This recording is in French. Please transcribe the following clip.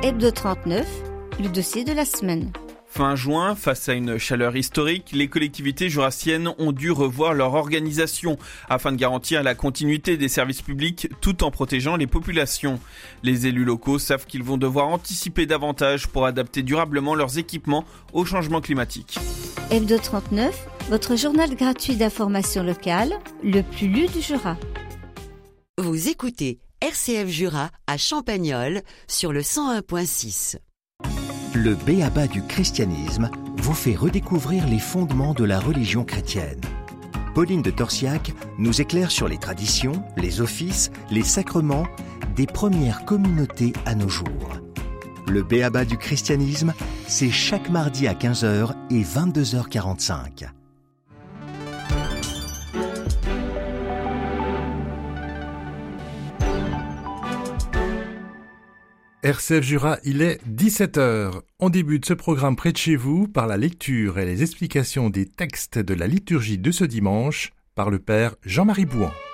Hebdo 39, le dossier de la semaine. Fin juin, face à une chaleur historique, les collectivités jurassiennes ont dû revoir leur organisation afin de garantir la continuité des services publics tout en protégeant les populations. Les élus locaux savent qu'ils vont devoir anticiper davantage pour adapter durablement leurs équipements au changement climatique. Hebdo 39, votre journal gratuit d'information locale, le plus lu du Jura. Vous écoutez RCF Jura à Champagnole sur le 101.6. Le b.a.-ba du christianisme vous fait redécouvrir les fondements de la religion chrétienne. Pauline de Torsiac nous éclaire sur les traditions, les offices, les sacrements des premières communautés à nos jours. Le b.a.-ba du christianisme, c'est chaque mardi à 15h et 22h45. RCF Jura, il est 17h. On débute ce programme près de chez vous par la lecture et les explications des textes de la liturgie de ce dimanche par le Père Jean-Marie Bouan.